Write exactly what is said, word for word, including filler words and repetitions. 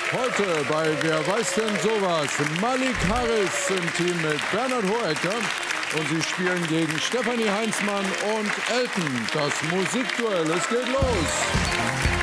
Heute bei Wer weiß denn sowas? Malik Harris im Team mit Bernhard Hohecker. Und sie spielen gegen Stefanie Heinzmann und Elton. Das Musikduell, es geht los.